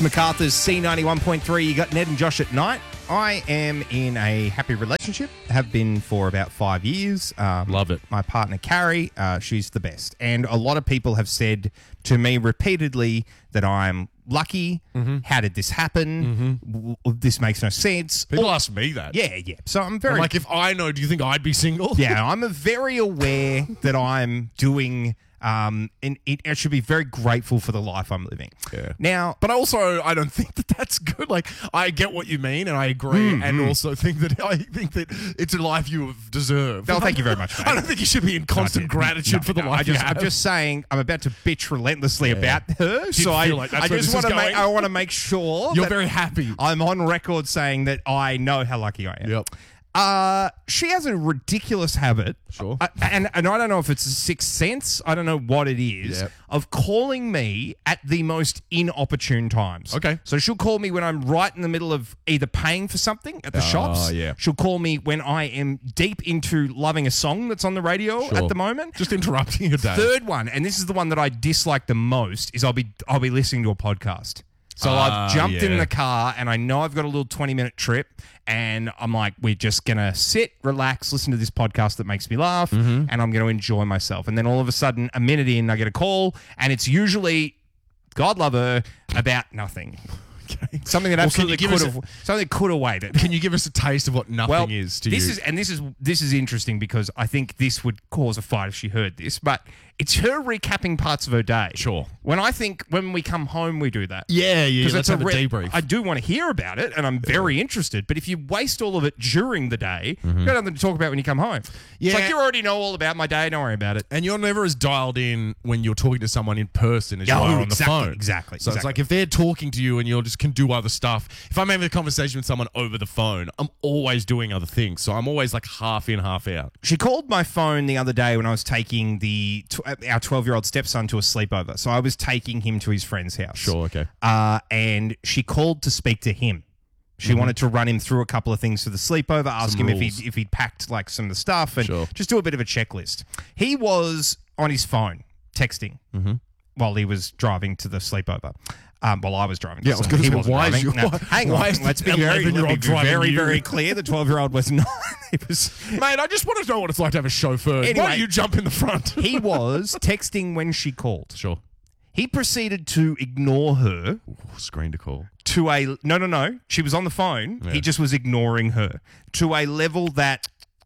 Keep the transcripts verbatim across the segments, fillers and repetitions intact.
It's MacArthur's C ninety-one point three. You got Ned and Josh at night. I am in a happy relationship. Have been for about five years. Um, Love it. My partner, Carrie, uh, she's the best. And a lot of people have said to me repeatedly that I'm lucky. Mm-hmm. How did this happen? Mm-hmm. W- this makes no sense. People Or, ask me that. yeah, yeah. So I'm very... I'm like, if I know, do you think I'd be single? yeah, I'm very aware that I'm doing... Um, and it, I should be very grateful for the life I'm living. Yeah. Now, But also, I don't think that that's good. Like, I get what you mean, and I agree, Mm, and mm. also think that I think that it's a life you have deserved. no, thank you very much, mate. I don't think you should be in constant No, gratitude no, for the no, life I just, you have. I'm just saying I'm about to bitch relentlessly about her, so feel I, like that's I where just this want is to make going? I want to make sure You're that very happy. I'm on record saying that I know how lucky I am. Yep. Uh, she has a ridiculous habit. Sure. Uh, and, and I don't know if it's a sixth sense. I don't know what it is. Yep. Of calling me at the most inopportune times. Okay. So she'll call me when I'm right in the middle of either paying for something at the shops. yeah. She'll call me when I am deep into loving a song that's on the radio Sure. at the moment. Just interrupting your day. Third one, and this is the one that I dislike the most, is I'll be I'll be listening to a podcast. So Ah, I've jumped in yeah. the car and I know I've got a little twenty minute trip and I'm like, we're just going to sit, relax, listen to this podcast that makes me laugh Mm-hmm. and I'm going to enjoy myself. And then all of a sudden, a minute in, I get a call and it's usually, God love her, about nothing. Okay. Something that Well, can you absolutely give could us have something that could have waited. Can you give us a taste of what nothing Well, is to this you? is and this is this is interesting because I think this would cause a fight if she heard this, but it's her recapping parts of her day. Sure. When I think when we come home, we do that. yeah, yeah. 'Cause Let's it's have a, re- debrief. I do want to hear about it, and I'm very interested. But if you waste all of it during the day, you've got nothing to talk about when you come home. Yeah. It's like you already know all about my day. Don't worry about it. And you're never as dialed in when you're talking to someone in person as you Oh, are on exactly, the phone. exactly, So it's exactly. like if they're talking to you and you just can do other stuff. If I'm having a conversation with someone over the phone, I'm always doing other things. So I'm always like half in, half out. She called my phone the other day when I was taking the tw- our twelve-year-old stepson to a sleepover. So I was taking him to his friend's house. okay. Uh, and she called to speak to him. She wanted to run him through a couple of things for the sleepover, ask Some him if rules. he if he'd packed like some of the stuff, and Sure. just do a bit of a checklist. He was on his phone texting while he was driving to the sleepover. Um, while I was driving. To Yeah, I the was sleepover. gonna He say, wasn't why is driving. your- No, why- hang why on. is the Let's be very, let me eleven-year-old be driving very, you? very clear. The twelve-year-old was not. It was. Mate, I just want to know what it's like to have a chauffeur. Why Anyway. don't you jump in the front? He was texting when she called. Sure. He proceeded to ignore her. Screen to call. To a no no no she was on the phone. Yeah. He just was ignoring her to a level that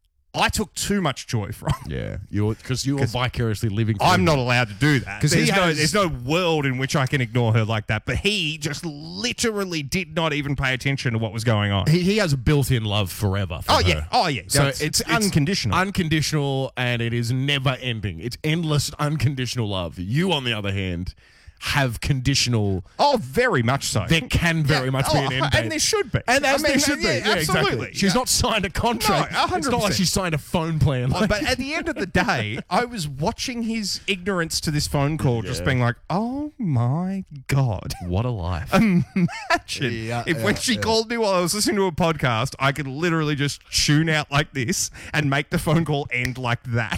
I took too much joy from. Yeah, you're because you're vicariously living. through I'm him. not allowed to do that 'Cause he there's, no, has- there's no world in which I can ignore her like that. But he just literally did not even pay attention to what was going on. He, he has a built-in love forever. For oh her. yeah, oh yeah. So No, it's, it's, it's unconditional. unconditional, and it is never ending. It's endless, unconditional love. You, on the other hand, have conditional. oh, very much so. There can very Yeah, much be oh, an end date. and there should be. And as I mean, there should yeah, be. Yeah, absolutely. exactly. She's Yeah. not signed a contract. No, one hundred It's not like percent. she signed a phone plan. Oh, but at the end of the day, I was watching his ignorance to this phone call, just Yeah. being like, "Oh my god!" What a life. Imagine Yeah, if yeah, when she yeah. called me while I was listening to a podcast, I could literally just tune out like this and make the phone call end like that.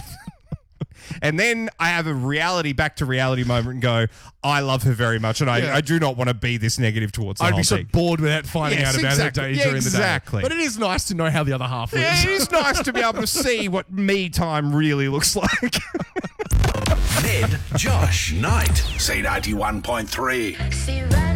And then I have a reality back to reality moment and go, I love her very much, and I, Yeah. I do not want to be this negative towards the I'd whole be so thing. bored without finding Yes, out about exactly. her day Yeah, during exactly. the day. But it is nice to know how the other half lives. Yeah, it is nice to be able to see what me time really looks like. Ned, Josh, Night. C ninety-one point three. See, right